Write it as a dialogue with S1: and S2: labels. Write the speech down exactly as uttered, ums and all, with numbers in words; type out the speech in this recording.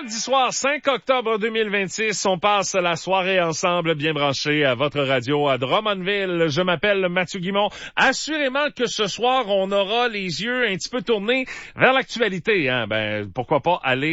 S1: Mardi soir, cinq octobre deux mille vingt-six, on passe la soirée ensemble, bien branchés à votre radio à Drummondville. Je m'appelle Mathieu Guimond. Assurément que ce soir, on aura les yeux un petit peu tournés vers l'actualité. Hein? Ben, pourquoi pas aller